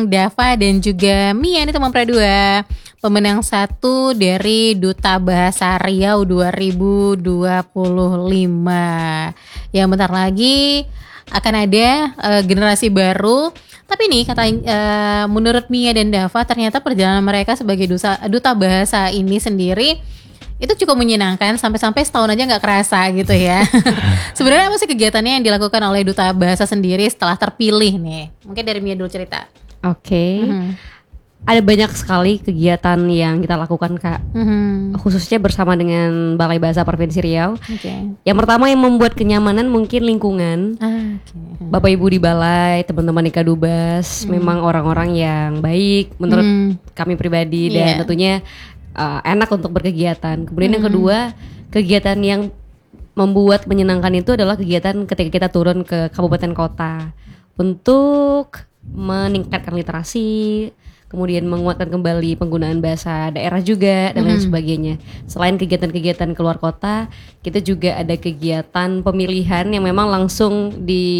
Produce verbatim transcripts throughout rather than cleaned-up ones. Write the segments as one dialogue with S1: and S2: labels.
S1: Dava dan juga Mia nih teman Pradua, pemenang satu dari Duta Bahasa Riau dua ribu dua puluh lima. Yang bentar lagi akan ada uh, generasi baru. Tapi nih kata uh, menurut Mia dan Dava, ternyata perjalanan mereka sebagai duta, duta bahasa ini sendiri itu cukup menyenangkan, sampai-sampai setahun aja nggak kerasa gitu ya. Sebenarnya apa sih kegiatannya yang dilakukan oleh duta bahasa sendiri setelah terpilih nih? Mungkin dari Mia dulu cerita.
S2: Oke, okay.
S1: Mm-hmm.
S2: Ada banyak sekali kegiatan yang kita lakukan Kak, mm-hmm. khususnya bersama dengan Balai Bahasa Provinsi Riau.
S1: Okay.
S2: Yang pertama yang membuat kenyamanan mungkin lingkungan.
S1: Ah, okay.
S2: Bapak Ibu di Balai, teman-teman di Kadubas, mm. memang orang-orang yang baik menurut mm. kami pribadi dan yeah. tentunya uh, enak untuk berkegiatan. Kemudian mm. yang kedua, kegiatan yang membuat menyenangkan itu adalah kegiatan ketika kita turun ke kabupaten kota untuk meningkatkan literasi, kemudian menguatkan kembali penggunaan bahasa daerah juga dan lain mm-hmm. sebagainya. Selain kegiatan-kegiatan keluar kota, kita juga ada kegiatan pemilihan yang memang langsung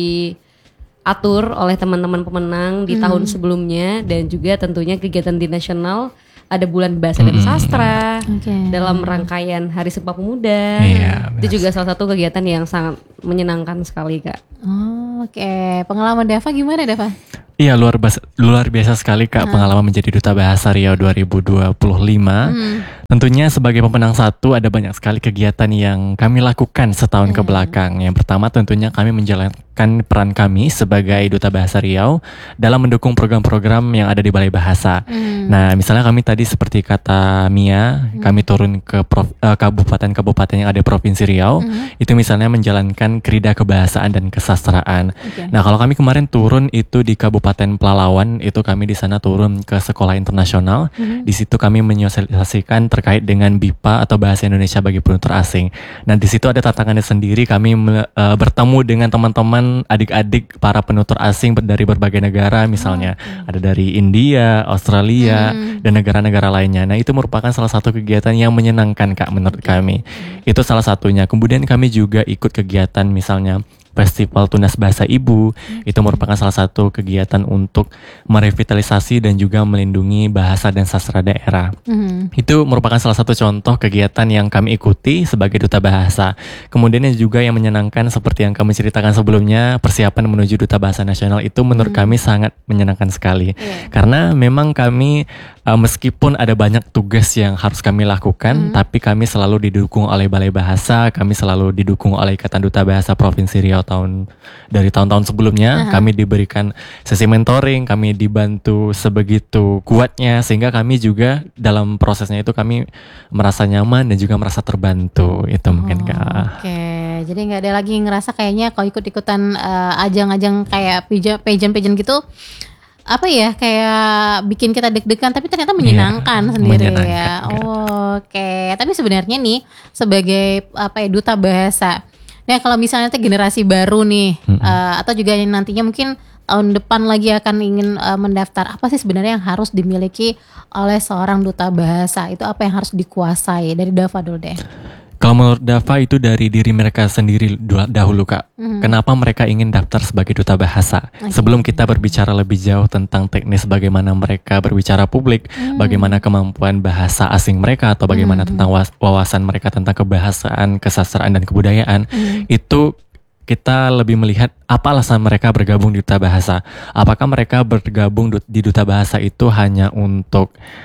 S2: diatur oleh teman-teman pemenang di mm. tahun sebelumnya, dan juga tentunya kegiatan di nasional. Ada bulan bahasa dan sastra okay. dalam rangkaian Hari Sumpah Pemuda.
S3: Iya,
S2: itu juga salah satu kegiatan yang sangat menyenangkan sekali Kak.
S1: Oh, Oke, okay. Pengalaman Dava gimana Dava?
S3: Iya, luar biasa, luar biasa sekali Kak hmm. pengalaman menjadi Duta Bahasa Riau dua ribu dua puluh lima. Hmm. Tentunya sebagai pemenang satu ada banyak sekali kegiatan yang kami lakukan setahun hmm. ke belakang. Yang pertama tentunya kami menjalankan peran kami sebagai Duta Bahasa Riau dalam mendukung program-program yang ada di Balai Bahasa. Hmm. Nah, misalnya kami tadi seperti kata Mia, hmm. kami turun ke prof, uh, kabupaten-kabupaten yang ada di Provinsi Riau. Hmm. Itu misalnya menjalankan krida kebahasaan dan kesastraan. Okay. Nah, kalau kami kemarin turun itu di Kabupaten Pelalawan, itu kami di sana turun ke sekolah internasional. Mm-hmm. Di situ kami menyosialisasikan terkait dengan B I P A atau Bahasa Indonesia bagi penutur asing. Nah, di situ ada tantangannya sendiri. Kami uh, bertemu dengan teman-teman adik-adik para penutur asing dari berbagai negara, misalnya oh, okay. ada dari India, Australia, mm-hmm. dan negara-negara lainnya. Nah, itu merupakan salah satu kegiatan yang menyenangkan Kak menurut okay. kami. Mm-hmm. Itu salah satunya. Kemudian kami juga ikut kegiatan misalnya Festival Tunas Bahasa Ibu. hmm. Itu merupakan salah satu kegiatan untuk merevitalisasi dan juga melindungi bahasa dan sastra daerah. hmm. Itu merupakan salah satu contoh kegiatan yang kami ikuti sebagai Duta Bahasa. Kemudian juga yang menyenangkan seperti yang kami ceritakan sebelumnya, persiapan menuju Duta Bahasa Nasional itu menurut hmm. kami sangat menyenangkan sekali. yeah. Karena memang kami uh, meskipun ada banyak tugas yang harus kami lakukan, hmm. tapi kami selalu didukung oleh Balai Bahasa, kami selalu didukung oleh Ikatan Duta Bahasa Provinsi Riau tahun dari tahun-tahun sebelumnya. uh-huh. Kami diberikan sesi mentoring, kami dibantu sebegitu kuatnya sehingga kami juga dalam prosesnya itu kami merasa nyaman dan juga merasa terbantu. Itu oh, mungkin Kak.
S1: Oke, okay. Jadi nggak ada lagi ngerasa kayaknya kalau ikut-ikutan uh, ajang-ajang kayak pageant-pageant gitu, apa ya, kayak bikin kita deg-degan tapi ternyata menyenangkan yeah, sendiri menyenangkan, ya. Oh, Oke, okay. Tapi sebenarnya nih sebagai apa ya Duta Bahasa, nah kalau misalnya tuh generasi baru nih, mm-hmm. uh, atau juga yang nantinya mungkin tahun depan lagi akan ingin uh, mendaftar, apa sih sebenarnya yang harus dimiliki oleh seorang Duta Bahasa? Itu apa yang harus dikuasai? Dari Dava dulu deh.
S3: Kalau menurut Dava itu dari diri mereka sendiri dahulu Kak. Mm-hmm. Kenapa mereka ingin daftar sebagai Duta Bahasa? Okay. Sebelum kita berbicara lebih jauh tentang teknis bagaimana mereka berbicara publik, mm-hmm. bagaimana kemampuan bahasa asing mereka, atau bagaimana mm-hmm. tentang wawasan mereka tentang kebahasaan, kesastraan, dan kebudayaan, mm-hmm. itu kita lebih melihat apa alasan mereka bergabung di Duta Bahasa. Apakah mereka bergabung di Duta Bahasa itu hanya untuk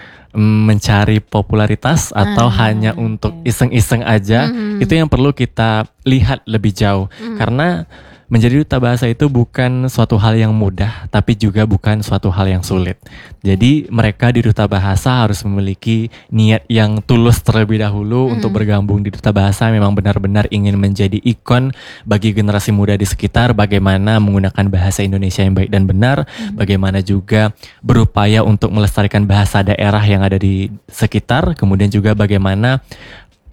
S3: mencari popularitas atau ah, hanya okay. untuk iseng-iseng aja? Mm-hmm. Itu yang perlu kita lihat lebih jauh. Mm-hmm. Karena menjadi Duta Bahasa itu bukan suatu hal yang mudah, tapi juga bukan suatu hal yang sulit. Jadi mereka di Duta Bahasa harus memiliki niat yang tulus terlebih dahulu mm. untuk bergabung di Duta Bahasa. Memang benar-benar ingin menjadi ikon bagi generasi muda di sekitar, bagaimana menggunakan bahasa Indonesia yang baik dan benar, mm. bagaimana juga berupaya untuk melestarikan bahasa daerah yang ada di sekitar, kemudian juga bagaimana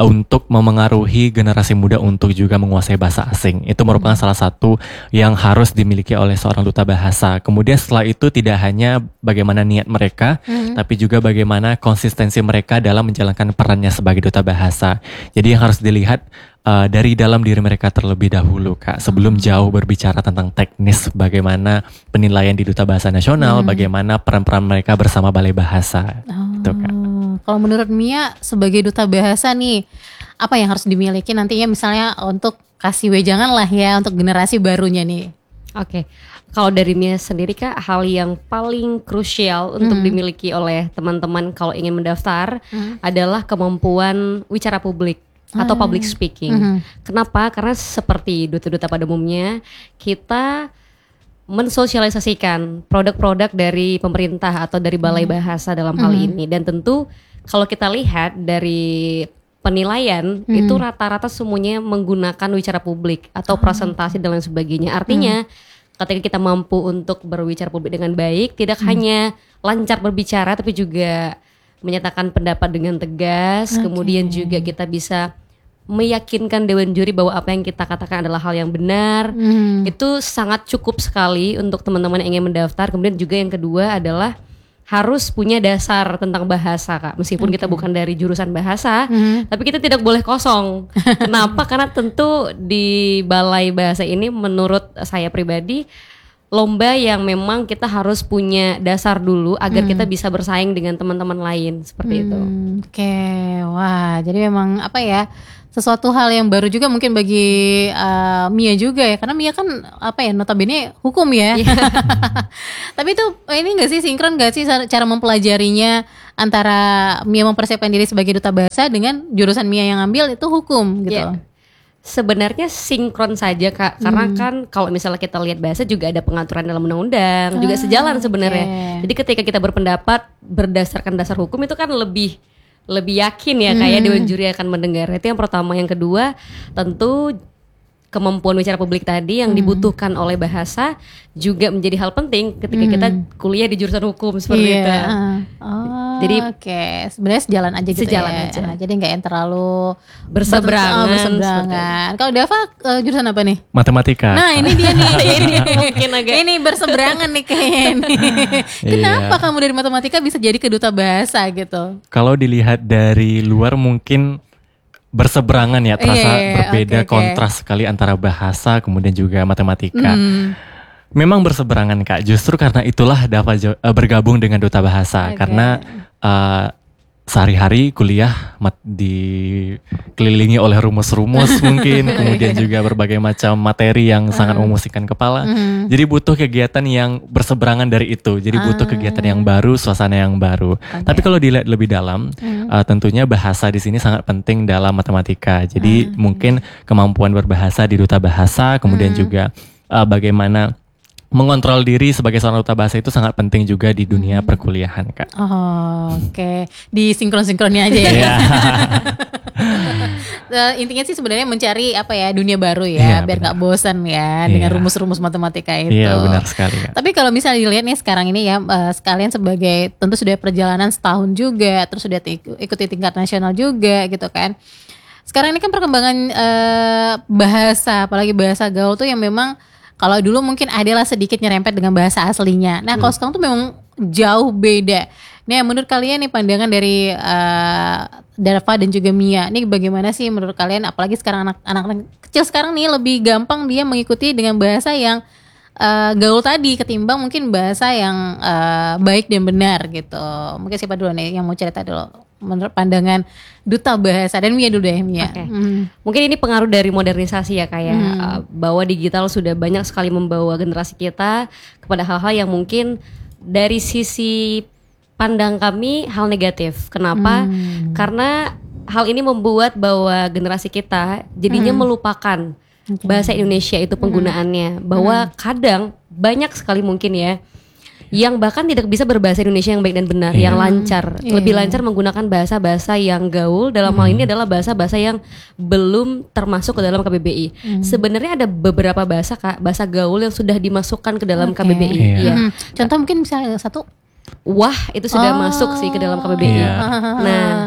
S3: untuk memengaruhi generasi muda untuk juga menguasai bahasa asing. Itu merupakan hmm. salah satu yang harus dimiliki oleh seorang duta bahasa. Kemudian setelah itu tidak hanya bagaimana niat mereka, hmm. tapi juga bagaimana konsistensi mereka dalam menjalankan perannya sebagai duta bahasa. Jadi yang harus dilihat uh, dari dalam diri mereka terlebih dahulu, Kak. Sebelum jauh berbicara tentang teknis bagaimana penilaian di Duta Bahasa Nasional, hmm. bagaimana peran-peran mereka bersama Balai Bahasa.
S1: Oh.
S3: Gitu, Kak.
S1: Kalau menurut Mia sebagai duta bahasa nih, apa yang harus dimiliki nantinya misalnya untuk kasih wejangan lah ya untuk generasi barunya nih?
S2: Oke, okay. Kalau dari Mia sendiri Kak, hal yang paling krusial untuk hmm. dimiliki oleh teman-teman kalau ingin mendaftar hmm. adalah kemampuan wicara publik atau public speaking. Hmm. Kenapa? Karena seperti duta-duta pada umumnya, kita mensosialisasikan produk-produk dari pemerintah atau dari Balai Bahasa dalam hal hmm. ini. Dan tentu kalau kita lihat dari penilaian hmm. itu rata-rata semuanya menggunakan wicara publik atau presentasi dan lain sebagainya. Artinya hmm. ketika kita mampu untuk berbicara publik dengan baik, tidak hmm. hanya lancar berbicara tapi juga menyatakan pendapat dengan tegas, okay. kemudian juga kita bisa meyakinkan dewan juri bahwa apa yang kita katakan adalah hal yang benar. Hmm. Itu sangat cukup sekali untuk teman-teman yang ingin mendaftar. Kemudian juga yang kedua adalah harus punya dasar tentang bahasa, Kak. Meskipun okay. kita bukan dari jurusan bahasa, hmm. tapi kita tidak boleh kosong. Kenapa? Karena tentu di Balai Bahasa ini menurut saya pribadi lomba yang memang kita harus punya dasar dulu agar hmm. kita bisa bersaing dengan teman-teman lain seperti hmm. itu. Oke,
S1: okay. Wah, jadi memang apa ya? Sesuatu hal yang baru juga mungkin bagi uh, Mia juga ya, karena Mia kan apa ya notabene hukum ya. Yeah. Tapi itu ini nggak sih sinkron nggak sih cara mempelajarinya antara Mia mempersiapkan diri sebagai duta bahasa dengan jurusan Mia yang ambil itu hukum gitu? Yeah.
S2: Sebenarnya sinkron saja Kak, hmm. karena kan kalau misalnya kita lihat bahasa juga ada pengaturan dalam undang-undang, ah, juga sejalan sebenarnya. Okay. Jadi ketika kita berpendapat berdasarkan dasar hukum itu kan lebih lebih yakin ya kayak hmm. dewan juri akan mendengar. Itu yang pertama. Yang kedua tentu kemampuan bicara publik tadi yang hmm. dibutuhkan oleh bahasa juga menjadi hal penting ketika hmm. kita kuliah di jurusan hukum seperti yeah. itu.
S1: Oh, jadi oke, okay. Sebenarnya sejalan aja gitu
S2: sejalan
S1: ya.
S2: Aja.
S1: Nah, jadi nggak yang terlalu
S2: berseberangan.
S1: Oh, berseberangan. Kalau Dava uh, jurusan apa nih?
S3: Matematika.
S1: Nah ini dia nih. ini
S2: mungkin agak
S1: ini berseberangan nih kayaknya nih. Kenapa kamu dari matematika bisa jadi keduta bahasa gitu?
S3: Kalau dilihat dari luar mungkin berseberangan ya, terasa yeah, yeah, berbeda okay, kontras okay. sekali antara bahasa kemudian juga matematika. Mm. Memang berseberangan Kak, justru karena itulah Dava uh, bergabung dengan Duta Bahasa okay. karena uh, sehari-hari kuliah mat, dikelilingi oleh rumus-rumus mungkin, kemudian juga berbagai macam materi yang uh. sangat memusikkan kepala. Mm. Jadi butuh kegiatan yang berseberangan dari itu. Jadi butuh uh. kegiatan yang baru, suasana yang baru. Okay. Tapi kalau dilihat lebih dalam, mm. uh, tentunya bahasa di sini sangat penting dalam matematika. Jadi uh. mungkin kemampuan berbahasa di Duta Bahasa, kemudian mm. juga uh, bagaimana mengontrol diri sebagai seorang duta bahasa itu sangat penting juga di dunia hmm. perkuliahan Kak.
S1: Oh, oke, okay. Di sinkron-sinkronnya aja ya. uh, intinya sih sebenarnya mencari apa ya dunia baru ya, yeah, biar nggak bosan ya yeah. dengan rumus-rumus matematika itu.
S3: Iya yeah, benar sekali Kak.
S1: Tapi kalau misalnya dilihat nih sekarang ini ya, uh, sekalian sebagai tentu sudah perjalanan setahun juga, terus sudah t- ikuti tingkat nasional juga gitu kan. Sekarang ini kan perkembangan uh, bahasa, apalagi bahasa gaul tuh yang memang kalau dulu mungkin adalah sedikit nyerempet dengan bahasa aslinya. Nah, kalau hmm. sekarang tuh memang jauh beda. Nih, menurut kalian nih pandangan dari uh, Dava dan juga Mia, nih bagaimana sih menurut kalian? Apalagi sekarang anak-anak kecil sekarang nih lebih gampang dia mengikuti dengan bahasa yang uh, gaul tadi ketimbang mungkin bahasa yang uh, baik dan benar gitu. Mungkin siapa dulu nih yang mau cerita dulu? Menurut pandangan Duta Bahasa, dan Mia dulu deh Mia.
S2: Okay. Hmm. Mungkin ini pengaruh dari modernisasi ya kayak hmm. uh, bahwa digital sudah banyak sekali membawa generasi kita kepada hal-hal yang mungkin dari sisi pandang kami hal negatif. Kenapa? Hmm. Karena hal ini membuat bahwa generasi kita jadinya hmm. melupakan okay. bahasa Indonesia itu penggunaannya. Hmm. Bahwa hmm. kadang banyak sekali mungkin ya yang bahkan tidak bisa berbahasa Indonesia yang baik dan benar, yeah. yang lancar, yeah. lebih lancar menggunakan bahasa-bahasa yang gaul. Dalam mm. hal ini adalah bahasa-bahasa yang belum termasuk ke dalam K B B I. Mm. Sebenarnya ada beberapa bahasa Kak, bahasa gaul yang sudah dimasukkan ke dalam okay. K B B I. Yeah.
S1: Yeah. Hmm. Contoh mungkin misalnya satu,
S2: wah itu sudah oh. masuk sih ke dalam K B B I. Yeah.
S1: Nah,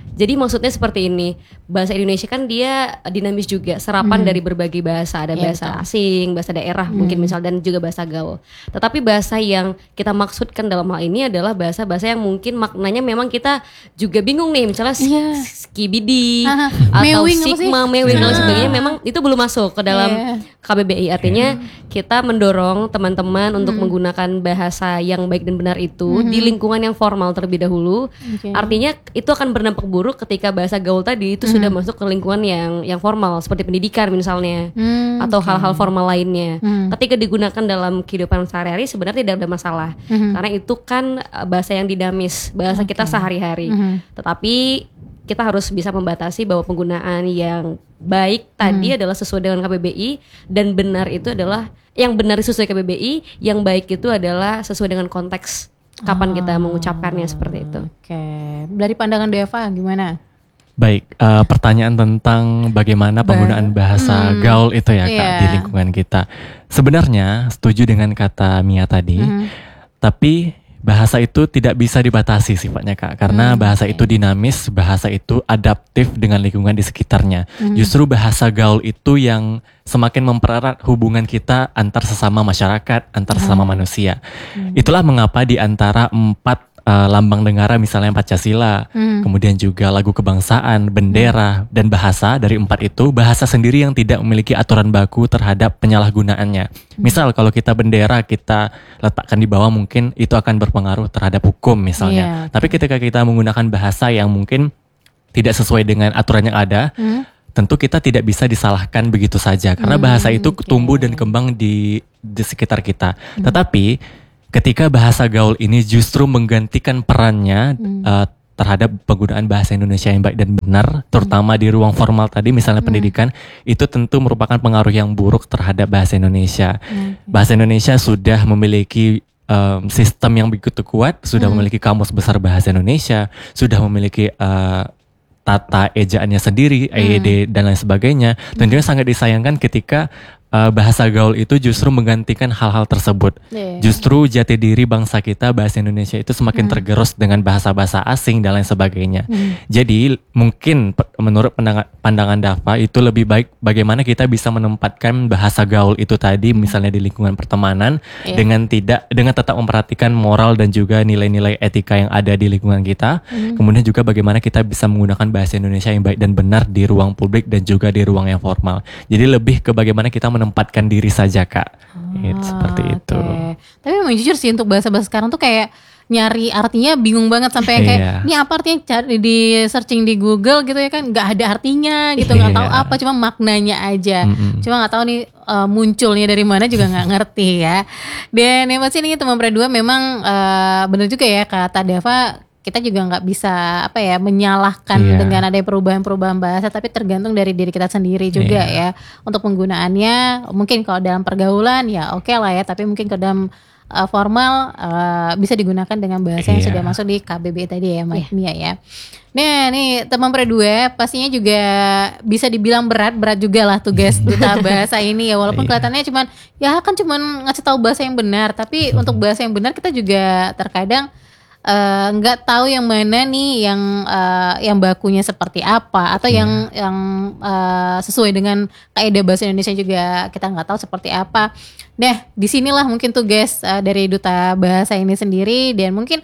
S2: Jadi maksudnya seperti ini, bahasa Indonesia kan dia dinamis juga, serapan
S1: Hmm.
S2: dari berbagai bahasa, ada
S1: Iya,
S2: bahasa
S1: betul.
S2: asing, bahasa daerah
S1: Hmm.
S2: mungkin misal, dan juga bahasa gaul. Tetapi bahasa yang kita maksudkan dalam hal ini adalah bahasa-bahasa yang mungkin maknanya memang kita juga bingung nih, misalnya
S1: Iya.
S2: skibidi
S1: Ah,
S2: atau
S1: mewing apa sih?
S2: sigma, mewing dan lain
S3: Iya.
S2: sebagainya, memang itu belum masuk ke dalam
S1: Iya.
S2: K B B I. Artinya kita mendorong teman-teman untuk
S1: Hmm.
S2: menggunakan bahasa yang baik dan benar itu di lingkungan yang formal terlebih dahulu.
S1: Oke.
S2: Artinya itu akan berdampak buruk ketika bahasa gaul tadi itu sudah masuk ke lingkungan yang yang formal seperti pendidikan misalnya,
S1: Hmm,
S2: atau hal-hal formal lainnya.
S1: Hmm.
S2: Ketika digunakan dalam kehidupan sehari-hari sebenarnya tidak ada masalah,
S1: Mhm.
S2: karena itu kan uh, bahasa yang dinamis, bahasa kita sehari-hari.
S1: Mhm.
S2: Tetapi kita harus bisa membatasi bahwa penggunaan yang baik tadi adalah sesuai dengan K B B I, dan benar itu adalah yang benar sesuai K B B I, yang baik itu adalah sesuai dengan konteks kapan kita mengucapkannya, seperti itu.
S1: Oke, dari pandangan Deva gimana?
S3: Baik, eh, pertanyaan tentang bagaimana penggunaan bahasa
S1: Hmm.
S3: gaul itu ya Kak
S1: Iya.
S3: di lingkungan kita. Sebenarnya setuju dengan kata Mia tadi,
S1: Mhm.
S3: tapi bahasa itu tidak bisa dibatasi sifatnya Kak, karena
S1: Hmm,
S3: bahasa
S1: oke.
S3: itu dinamis, bahasa itu adaptif dengan lingkungan di sekitarnya.
S1: Mhm.
S3: Justru bahasa gaul itu yang semakin mempererat hubungan kita antar sesama masyarakat, antar sesama manusia.
S1: Hmm.
S3: Itulah mengapa di antara empat eh, lambang negara misalnya Pancasila,
S1: Hmm.
S3: kemudian juga lagu kebangsaan, bendera, dan bahasa, dari empat itu bahasa sendiri yang tidak memiliki aturan baku terhadap penyalahgunaannya. Misal kalau kita bendera kita letakkan di bawah, mungkin itu akan berpengaruh terhadap hukum misalnya.
S1: Iya.
S3: Tapi ketika kita menggunakan bahasa yang mungkin tidak sesuai dengan aturan yang ada,
S1: Hmm.
S3: tentu kita tidak bisa disalahkan begitu saja, karena
S1: Hmm,
S3: bahasa itu
S1: oke.
S3: tumbuh dan kembang di di sekitar kita. Tetapi ketika bahasa gaul ini justru menggantikan perannya eh, terhadap penggunaan bahasa Indonesia yang baik dan benar, terutama di ruang formal tadi misalnya pendidikan, itu tentu merupakan pengaruh yang buruk terhadap bahasa Indonesia. Bahasa Indonesia sudah memiliki em, sistem yang begitu kuat, sudah memiliki kamus besar bahasa Indonesia, sudah memiliki eh, tata ejaannya sendiri, E Y D dan lain sebagainya. Tentunya sangat disayangkan ketika uh, bahasa gaul itu justru menggantikan hal-hal tersebut.
S1: Iya.
S3: Justru jati diri bangsa kita, bahasa Indonesia itu semakin tergerus dengan bahasa-bahasa asing dan lain sebagainya. Jadi mungkin pe- menurut pandangan, pandangan Dava itu lebih baik bagaimana kita bisa menempatkan bahasa gaul itu tadi misalnya di lingkungan pertemanan
S1: Iya.
S3: dengan tidak dengan tetap memperhatikan moral dan juga nilai-nilai etika yang ada di lingkungan kita. Kemudian juga bagaimana kita bisa menggunakan bahasa Indonesia yang baik dan benar di ruang publik dan juga di ruang yang formal. Jadi lebih ke bagaimana kita menempatkan diri saja Kak. Gitu, seperti
S1: Ah,
S3: itu.
S1: oke. Tapi memang jujur sih untuk bahasa-bahasa sekarang tuh kayak nyari artinya bingung banget sampai yang kayak
S3: Iya.
S1: ini apa artinya, cari di searching di Google gitu ya kan nggak ada artinya gitu, nggak tahu
S3: Iya.
S1: apa, cuma maknanya aja.
S3: Mm-mm.
S1: Cuma nggak tahu nih eh, munculnya dari mana juga nggak ngerti ya. Dan yang pasti ini teman berdua memang eh, bener juga ya kata Dava, kita juga nggak bisa apa ya menyalahkan
S3: Iya.
S1: dengan ada perubahan-perubahan bahasa, tapi tergantung dari diri kita sendiri juga
S3: Iya.
S1: ya untuk penggunaannya. Mungkin kalau dalam pergaulan ya oke lah ya, tapi mungkin ke dalam uh, formal uh, bisa digunakan dengan bahasa yang
S3: Iya.
S1: sudah masuk di K B B I tadi ya Mbak Mia ya. Nah nih teman berdua pastinya juga bisa dibilang berat-berat juga lah tugas duta bahasa ini ya, walaupun
S3: Iya.
S1: kelihatannya cuman ya kan cuman ngasih tahu bahasa yang benar, tapi untuk bahasa yang benar kita juga terkadang eh, nggak tahu yang mana nih yang eh, yang bakunya seperti apa, atau
S3: Iya.
S1: yang yang eh, sesuai dengan kaidah bahasa Indonesia juga kita nggak tahu seperti apa. Nah disinilah mungkin tugas eh, dari duta bahasa ini sendiri, dan mungkin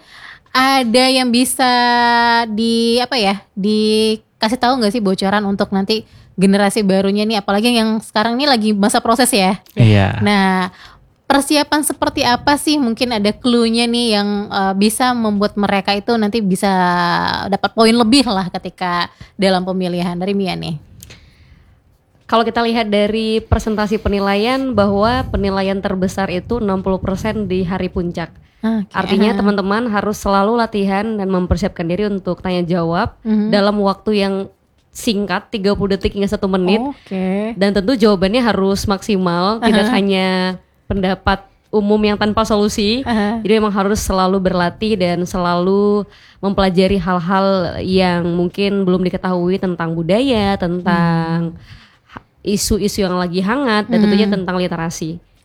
S1: ada yang bisa di apa ya dikasih tahu nggak sih bocoran untuk nanti generasi barunya nih, apalagi yang sekarang ini lagi masa proses ya.
S3: Iya.
S1: Nah, persiapan seperti apa sih, mungkin ada clue-nya nih yang uh, bisa membuat mereka itu nanti bisa dapat poin lebih lah ketika dalam pemilihan. Dari Mia nih.
S2: Kalau kita lihat dari presentasi penilaian, bahwa penilaian terbesar itu enam puluh persen di hari puncak.
S1: Oke.
S2: Artinya teman-teman harus selalu latihan dan mempersiapkan diri untuk tanya jawab
S1: Mhm.
S2: dalam waktu yang singkat, tiga puluh detik hingga satu menit.
S1: Oke.
S2: Dan tentu jawabannya harus maksimal, tidak
S1: Aha.
S2: hanya pendapat umum yang tanpa solusi.
S1: Aha.
S2: Jadi memang harus selalu berlatih dan selalu mempelajari hal-hal yang mungkin belum diketahui tentang budaya, tentang ha- isu-isu yang lagi hangat, dan tentunya tentang literasi.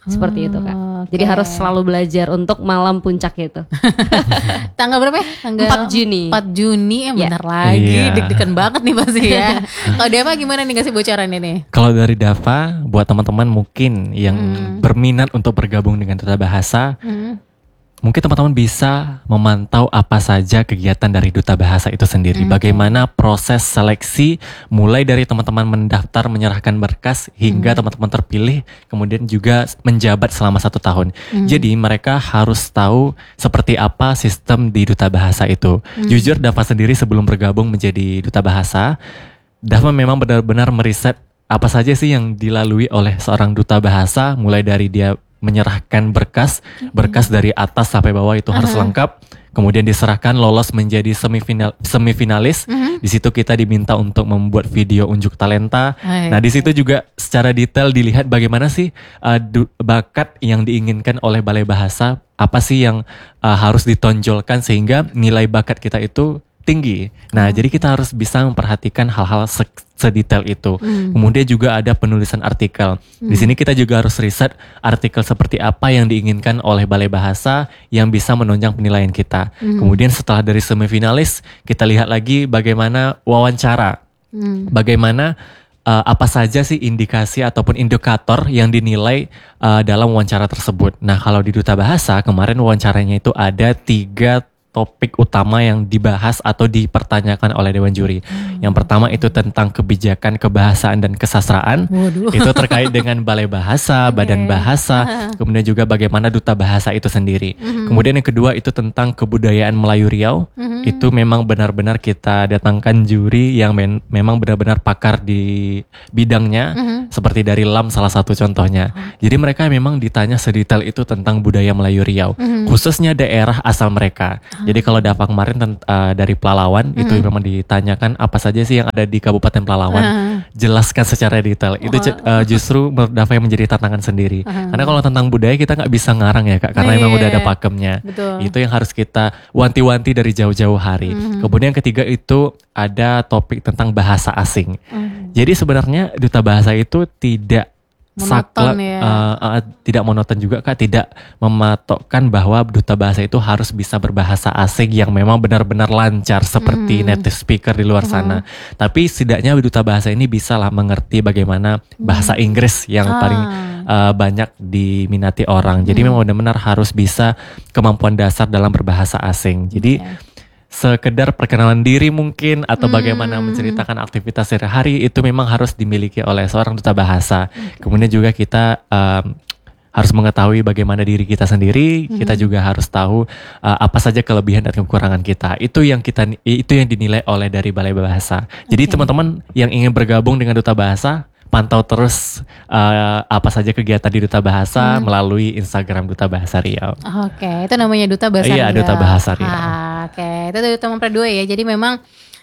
S2: Seperti itu Kak.
S1: Okay.
S2: Jadi harus selalu belajar untuk malam puncak itu.
S1: Tanggal berapa ya? Tanggal
S2: empat Juni.
S1: empat Juni, ya benar
S2: Ya.
S1: lagi.
S3: Iya.
S1: Deg-degan banget nih pasti ya. Kalau Dava gimana nih kasih bocoran ini?
S3: Kalau dari Dava, buat teman-teman mungkin yang
S1: Hmm.
S3: berminat untuk bergabung dengan Duta Bahasa,
S1: Hmm.
S3: mungkin teman-teman bisa memantau apa saja kegiatan dari Duta Bahasa itu sendiri.
S1: Hmm.
S3: Bagaimana proses seleksi mulai dari teman-teman mendaftar menyerahkan berkas hingga
S1: Hmm.
S3: teman-teman terpilih, kemudian juga menjabat selama satu tahun.
S1: Hmm.
S3: Jadi mereka harus tahu seperti apa sistem di Duta Bahasa itu.
S1: Hmm.
S3: Jujur Dava sendiri sebelum bergabung menjadi Duta Bahasa, Dava memang benar-benar meriset apa saja sih yang dilalui oleh seorang Duta Bahasa, mulai dari dia menyerahkan berkas, berkas dari atas sampai bawah itu harus
S1: Aha.
S3: lengkap. Kemudian diserahkan lolos menjadi semifinal semifinalis.
S1: Mhm.
S3: Di situ kita diminta untuk membuat video unjuk talenta.
S1: Hai.
S3: Nah, di situ juga secara detail dilihat bagaimana sih uh, du- bakat yang diinginkan oleh Balai Bahasa, apa sih yang uh, harus ditonjolkan sehingga nilai bakat kita itu tinggi. Nah, jadi kita harus bisa memperhatikan hal-hal se- sedetail itu.
S1: Hmm.
S3: Kemudian juga ada penulisan artikel. Di sini kita juga harus riset artikel seperti apa yang diinginkan oleh Balai Bahasa yang bisa menunjang penilaian kita.
S1: Hmm.
S3: Kemudian setelah dari semifinalis, kita lihat lagi bagaimana wawancara.
S1: Hmm.
S3: Bagaimana uh, apa saja sih indikasi ataupun indikator yang dinilai uh, dalam wawancara tersebut. Nah, kalau di Duta Bahasa kemarin wawancaranya itu ada tiga topik utama yang dibahas atau dipertanyakan oleh Dewan Juri. Yang pertama itu tentang kebijakan kebahasaan dan kesastraan.
S1: Waduh.
S3: Itu terkait dengan Balai Bahasa,
S1: Oke.
S3: Badan Bahasa, kemudian juga bagaimana Duta Bahasa itu sendiri. Kemudian yang kedua itu tentang kebudayaan Melayu Riau.
S1: Mhm.
S3: Itu memang benar-benar kita datangkan juri yang men- memang benar-benar pakar di bidangnya,
S1: Mhm.
S3: seperti dari L A M salah satu contohnya. Jadi mereka memang ditanya sedetail itu tentang budaya Melayu Riau,
S1: Mhm.
S3: khususnya daerah asal mereka. Jadi kalau Dava kemarin tent- uh, dari Pelalawan itu memang ditanyakan apa saja sih yang ada di Kabupaten Pelalawan,
S1: Ah.
S3: jelaskan secara detail. Itu ju- uh, justru menurut Dava yang menjadi tantangan sendiri.
S1: Ah.
S3: Karena kalau tentang budaya kita nggak bisa ngarang ya Kak, karena
S1: Iya.
S3: memang udah ada pakemnya.
S1: Betul.
S3: Itu yang harus kita wanti-wanti dari jauh-jauh hari.
S1: Mhm.
S3: Kemudian yang ketiga itu ada topik tentang bahasa asing.
S1: Hmm.
S3: Jadi sebenarnya Duta Bahasa itu tidak
S1: Monoton
S3: saklek,
S1: ya.
S3: uh, uh, tidak monoton juga Kak, tidak mematokkan bahwa Duta Bahasa itu harus bisa berbahasa asing yang memang benar-benar lancar seperti
S1: Mhm.
S3: native speaker di luar sana. Tapi setidaknya Duta Bahasa ini bisa lah mengerti bagaimana bahasa Inggris yang
S1: Ah.
S3: paling uh, banyak diminati orang. Jadi
S1: Hmm.
S3: memang benar-benar harus bisa kemampuan dasar dalam berbahasa asing. Jadi
S1: Oke.
S3: sekedar perkenalan diri mungkin atau
S1: Hmm.
S3: bagaimana menceritakan aktivitas sehari-hari itu memang harus dimiliki oleh seorang Duta Bahasa. Kemudian juga kita um, harus mengetahui bagaimana diri kita sendiri. Kita juga harus tahu uh, apa saja kelebihan dan kekurangan kita. Itu yang kita itu yang dinilai oleh dari Balai Bahasa. Jadi
S1: Oke.
S3: teman-teman yang ingin bergabung dengan Duta Bahasa, pantau terus uh, apa saja kegiatan di Duta Bahasa melalui Instagram Duta Bahasa Riau.
S1: Oke, itu namanya Duta Bahasa
S3: Iya,
S1: Riau.
S3: Duta Bahasa Riau.
S1: Ah, oke, itu Duta Mempra dua ya. Jadi memang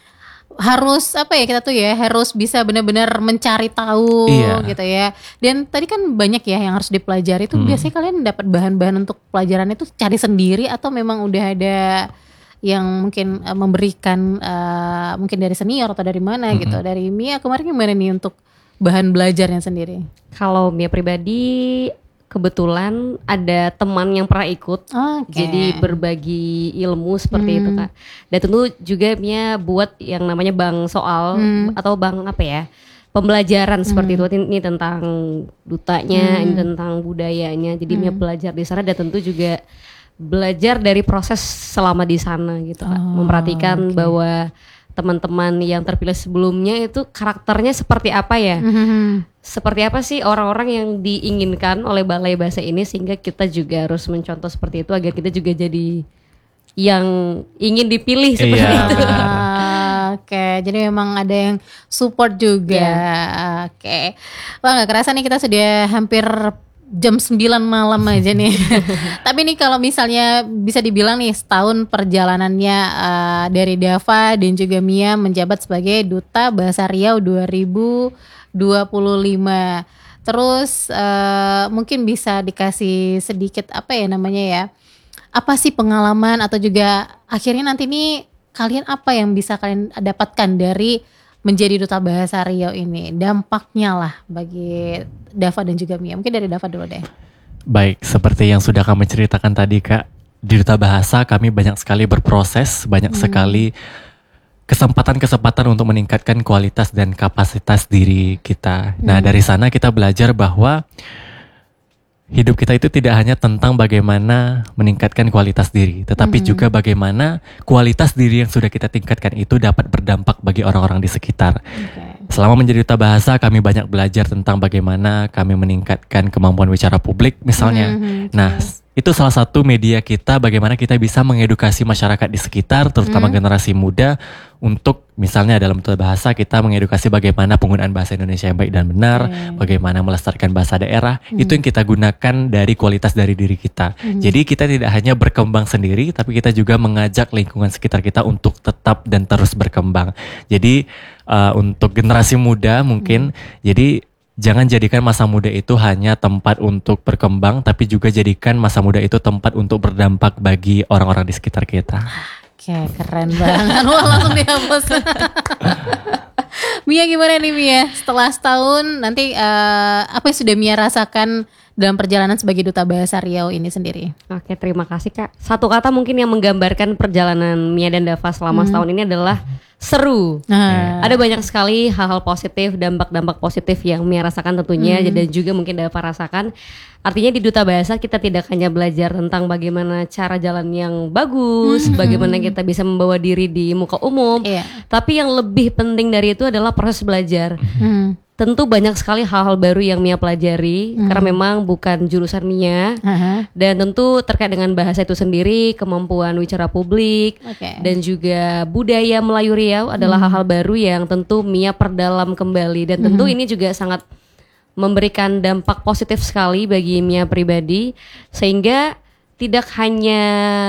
S1: harus apa ya, kita tuh ya harus bisa benar-benar mencari tahu
S3: Iya.
S1: gitu ya. Dan tadi kan banyak ya yang harus dipelajari. Itu
S3: Hmm.
S1: biasanya kalian dapat bahan-bahan untuk pelajaran itu cari sendiri atau memang udah ada yang mungkin eh, memberikan eh, mungkin dari senior atau dari mana gitu. Dari Mia kemarin gimana nih untuk bahan belajarnya sendiri?
S2: Kalau Mia pribadi kebetulan ada teman yang pernah ikut.
S1: Oke.
S2: Jadi berbagi ilmu seperti itu
S1: Hmm.
S2: Kak. Dan tentu juga Mia buat yang namanya bank soal
S1: Hmm.
S2: atau bank apa ya, pembelajaran seperti itu. Ini tentang dutanya,
S1: Hmm.
S2: ini tentang budayanya. Jadi Mia belajar di sana dan tentu juga belajar dari proses selama di sana gitu Kak.
S1: Oh,
S2: Memperhatikan
S1: oke.
S2: bahwa teman-teman yang terpilih sebelumnya itu karakternya seperti apa ya.
S1: Mhm.
S2: Seperti apa sih orang-orang yang diinginkan oleh Balai Bahasa ini, sehingga kita juga harus mencontoh seperti itu agar kita juga jadi yang ingin dipilih seperti
S3: Iya,
S2: itu.
S3: benar.
S1: Ah, Oke, jadi memang ada yang support juga. Oke, wah nggak kerasa nih kita sudah hampir jam sembilan malam aja nih. Tapi nih kalau misalnya bisa dibilang nih setahun perjalanannya eh, dari Dava dan juga Mia menjabat sebagai Duta Bahasa Riau dua ribu dua puluh lima. Terus eh, mungkin bisa dikasih sedikit apa ya namanya ya? Apa sih pengalaman atau juga akhirnya nanti nih kalian apa yang bisa kalian dapatkan dari menjadi Duta Bahasa Riau ini, dampaknya lah bagi Dava dan juga Mia. Mungkin dari Dava dulu deh.
S3: Baik, seperti yang sudah kami ceritakan tadi Kak, di Duta Bahasa kami banyak sekali berproses, banyak hmm. sekali kesempatan-kesempatan untuk meningkatkan kualitas dan kapasitas diri kita. Nah, hmm. dari sana kita belajar bahwa hidup kita itu tidak hanya tentang bagaimana meningkatkan kualitas diri, tetapi hmm. juga bagaimana kualitas diri yang sudah kita tingkatkan itu dapat berdampak bagi orang-orang di sekitar. Okay. Selama menjadi Duta Bahasa, kami banyak belajar tentang bagaimana kami meningkatkan kemampuan bicara publik misalnya. Hmm. Okay. Nah, itu salah satu media kita bagaimana kita bisa mengedukasi masyarakat di sekitar, terutama hmm. generasi muda, untuk misalnya dalam Duta Bahasa kita mengedukasi bagaimana penggunaan bahasa Indonesia yang baik dan benar, hmm. bagaimana melestarikan bahasa daerah, hmm. itu yang kita gunakan dari kualitas dari diri kita. Hmm. Jadi kita tidak hanya berkembang sendiri, tapi kita juga mengajak lingkungan sekitar kita untuk tetap dan terus berkembang. Jadi uh, untuk generasi muda mungkin, hmm. jadi jangan jadikan masa muda itu hanya tempat untuk berkembang, tapi juga jadikan masa muda itu tempat untuk berdampak bagi orang-orang di sekitar kita.
S1: Oke, keren banget. Wah, langsung dihapus. Mia gimana nih Mia? Setelah setahun nanti uh, apa yang sudah Mia rasakan dalam perjalanan sebagai Duta Bahasa Riau ini sendiri?
S2: Oke, terima kasih Kak. Satu kata mungkin yang menggambarkan perjalanan Mia dan Dava selama hmm. setahun ini adalah seru. Ah. Ada banyak sekali hal-hal positif, dampak-dampak positif yang Mia rasakan tentunya, hmm. dan juga mungkin Dava rasakan. Artinya di Duta Bahasa kita tidak hanya belajar tentang bagaimana cara jalan yang bagus, hmm. bagaimana kita bisa membawa diri di muka umum, yeah. tapi yang lebih penting dari itu adalah proses belajar. Hmm. Tentu banyak sekali hal-hal baru yang Mia pelajari, hmm. karena memang bukan jurusan Mia, uh-huh. dan tentu terkait dengan bahasa itu sendiri, kemampuan bicara publik, okay. dan juga budaya Melayu Riau adalah hmm. hal-hal baru yang tentu Mia perdalam kembali, dan tentu hmm. ini juga sangat memberikan dampak positif sekali bagi Mia pribadi, sehingga tidak hanya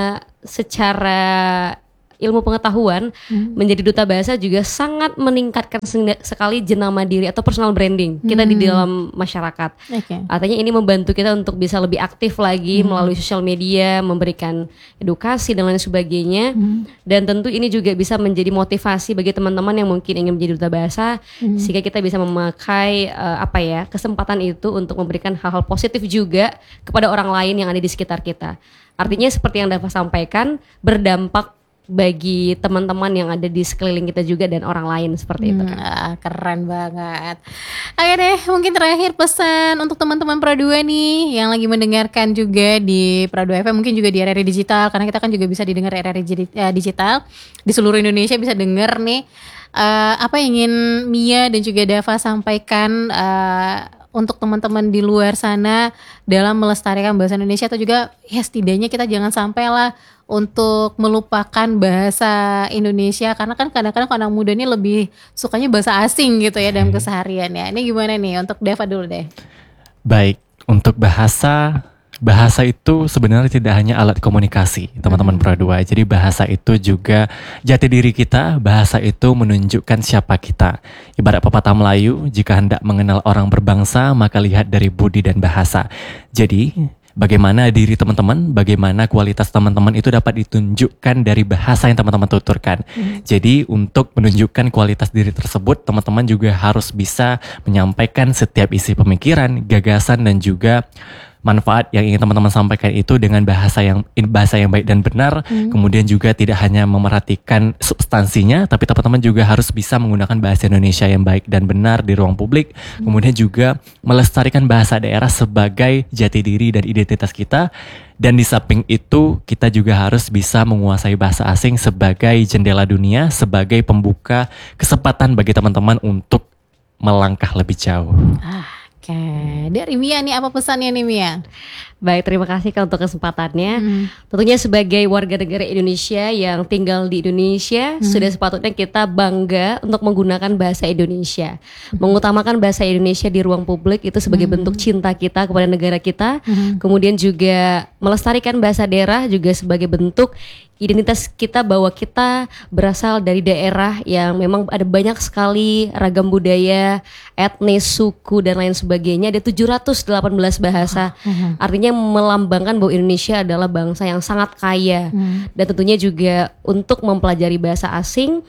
S2: secara ilmu pengetahuan, hmm. menjadi Duta Bahasa juga sangat meningkatkan sekali jenama diri atau personal branding hmm. kita di dalam masyarakat. Okay. Artinya ini membantu kita untuk bisa lebih aktif lagi hmm. melalui sosial media, memberikan edukasi dan lain sebagainya. Hmm. Dan tentu ini juga bisa menjadi motivasi bagi teman-teman yang mungkin ingin menjadi Duta Bahasa, hmm. sehingga kita bisa memakai uh, apa ya kesempatan itu untuk memberikan hal-hal positif juga kepada orang lain yang ada di sekitar kita. Artinya seperti yang Dava sampaikan, berdampak bagi teman-teman yang ada di sekeliling kita juga dan orang lain seperti itu.
S1: Hmm, ah, keren banget. Oke deh, mungkin terakhir pesan untuk teman-teman Pro dua nih yang lagi mendengarkan juga di Pro dua F M, mungkin juga di R R I Digital, karena kita kan juga bisa didengar R R I Digital di seluruh Indonesia, bisa denger nih. Uh, apa yang ingin Mia dan juga Dava sampaikan uh, untuk teman-teman di luar sana dalam melestarikan bahasa Indonesia, atau juga ya setidaknya kita jangan sampai lah untuk melupakan bahasa Indonesia, karena kan kadang-kadang anak muda ini lebih sukanya bahasa asing gitu ya dalam keseharian ya. Ini gimana nih untuk Dava dulu deh? Baik,
S3: untuk bahasa Bahasa itu sebenarnya tidak hanya alat komunikasi, teman-teman Pro dua. Jadi bahasa itu juga jati diri kita, bahasa itu menunjukkan siapa kita. Ibarat pepatah Melayu, jika hendak mengenal orang berbangsa, maka lihat dari budi dan bahasa. Jadi, bagaimana diri teman-teman, bagaimana kualitas teman-teman itu dapat ditunjukkan dari bahasa yang teman-teman tuturkan. Hmm. Jadi untuk menunjukkan kualitas diri tersebut, teman-teman juga harus bisa menyampaikan setiap isi pemikiran, gagasan, dan juga manfaat yang ingin teman-teman sampaikan itu dengan bahasa yang bahasa yang baik dan benar. Hmm. Kemudian juga tidak hanya memerhatikan substansinya, tapi teman-teman juga harus bisa menggunakan bahasa Indonesia yang baik dan benar di ruang publik. Hmm. Kemudian juga melestarikan bahasa daerah sebagai jati diri dan identitas kita. Dan di samping itu kita juga harus bisa menguasai bahasa asing sebagai jendela dunia, sebagai pembuka kesempatan bagi teman-teman untuk melangkah lebih jauh.
S1: Ah. Oke, dari Mia nih apa pesannya nih Mia?
S2: Baik, terima kasih Kak untuk kesempatannya. Hmm. Tentunya sebagai warga negara Indonesia yang tinggal di Indonesia, hmm. sudah sepatutnya kita bangga untuk menggunakan bahasa Indonesia. Hmm. Mengutamakan bahasa Indonesia di ruang publik itu sebagai hmm. bentuk cinta kita kepada negara kita. Hmm. Kemudian juga melestarikan bahasa daerah juga sebagai bentuk identitas kita, bahwa kita berasal dari daerah yang memang ada banyak sekali ragam budaya, etnis, suku, dan lain sebagainya. Ada tujuh ratus delapan belas bahasa. Uh-huh. Artinya melambangkan bahwa Indonesia adalah bangsa yang sangat kaya. Uh-huh. Dan tentunya juga untuk mempelajari bahasa asing,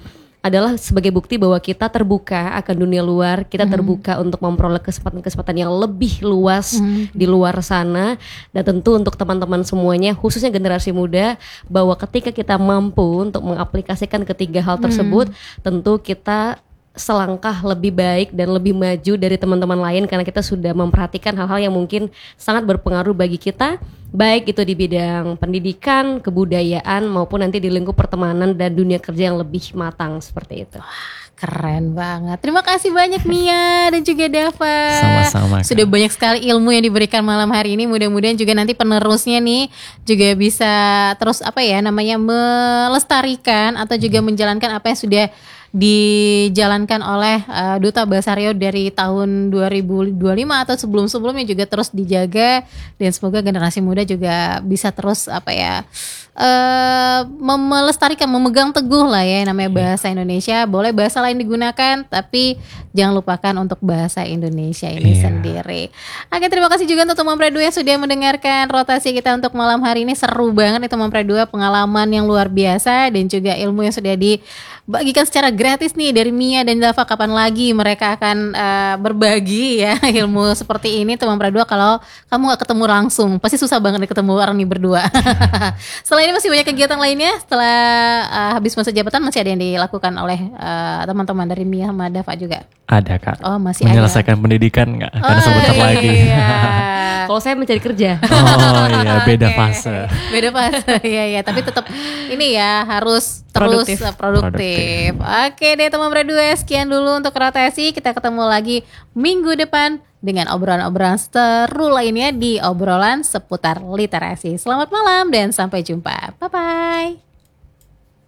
S2: adalah sebagai bukti bahwa kita terbuka akan dunia luar, kita terbuka untuk memperoleh kesempatan-kesempatan yang lebih luas di luar sana. Dan tentu untuk teman-teman semuanya, khususnya generasi muda, bahwa ketika kita mampu untuk mengaplikasikan ketiga hal tersebut, tentu kita selangkah lebih baik dan lebih maju dari teman-teman lain karena kita sudah memperhatikan hal-hal yang mungkin sangat berpengaruh bagi kita, baik itu di bidang pendidikan, kebudayaan maupun nanti di lingkup pertemanan dan dunia kerja yang lebih matang seperti itu.
S1: Keren banget. Terima kasih banyak Mia dan juga Dava.
S3: Sama-sama, Kak.
S1: Sudah banyak sekali ilmu yang diberikan malam hari ini. Mudah-mudahan juga nanti penerusnya nih juga bisa terus apa ya namanya melestarikan atau juga menjalankan apa yang sudah dijalankan oleh uh, Duta Bahasa Riau dari tahun dua ribu dua puluh lima atau sebelum-sebelumnya juga terus dijaga, dan semoga generasi muda juga bisa terus apa ya uh, melestarikan, memegang teguh lah ya namanya bahasa Indonesia. Boleh bahasa lain digunakan tapi jangan lupakan untuk bahasa Indonesia ini
S3: Iya.
S1: sendiri. Oke, terima kasih juga untuk teman Predua yang sudah mendengarkan rotasi kita untuk malam hari ini. Seru banget nih teman Predua, pengalaman yang luar biasa dan juga ilmu yang sudah dibagikan secara gratis nih dari Mia dan Dava. Kapan lagi mereka akan uh, berbagi ya ilmu seperti ini teman Predua kalau kamu gak ketemu langsung. Pasti susah banget nih ketemu orang nih berdua. Setelah ini masih banyak kegiatan lainnya. Setelah uh, habis masa jabatan masih ada yang dilakukan oleh uh, teman-teman dari Mia sama Dava juga.
S3: Ada, Kak.
S1: Oh, masih
S3: Menyelesaikan pendidikan nggak? Karena
S1: Oh,
S3: sebentar lagi.
S1: iya.
S2: Kalau saya mencari kerja.
S3: Oh iya, beda
S1: Oke.
S3: fase.
S1: Beda fase. Iya ya, tapi tetap ini ya harus terus
S2: Produktif.
S1: produktif. produktif. Oke deh teman Predua, sekian dulu untuk rotasi. Kita ketemu lagi minggu depan dengan obrolan-obrolan seru lainnya di obrolan seputar literasi. Selamat malam dan sampai jumpa. Bye bye.